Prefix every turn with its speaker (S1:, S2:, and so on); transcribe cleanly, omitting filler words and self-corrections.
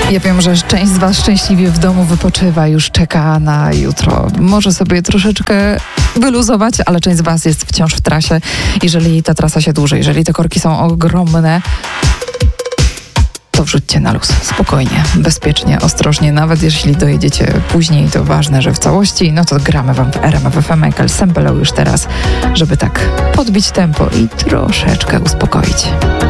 S1: Ja wiem, że część z Was szczęśliwie w domu wypoczywa, już czeka na jutro. Może sobie troszeczkę wyluzować, ale część z Was jest wciąż w trasie. Jeżeli ta trasa się dłuży, jeżeli te korki są ogromne, to wrzućcie na luz. Spokojnie, bezpiecznie, ostrożnie. Nawet jeśli dojedziecie później, to ważne, że w całości, no to gramy Wam w RMF FM Michael Sembello już teraz, żeby tak podbić tempo i troszeczkę uspokoić.